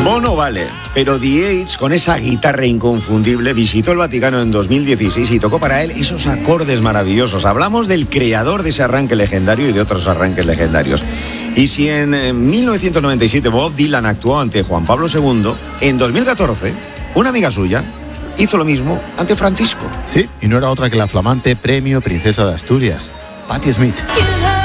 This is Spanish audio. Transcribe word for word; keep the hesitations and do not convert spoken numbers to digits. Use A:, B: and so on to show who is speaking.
A: Bono vale, pero The Edge, con esa guitarra inconfundible, visitó el Vaticano en dos mil dieciséis y tocó para él esos acordes maravillosos. Hablamos del creador de ese arranque legendario y de otros arranques legendarios. Y si en mil novecientos noventa y siete Bob Dylan actuó ante Juan Pablo segundo, en dos mil catorce, una amiga suya hizo lo mismo ante Francisco.
B: Sí, y no era otra que la flamante Premio Princesa de Asturias, Patti Smith.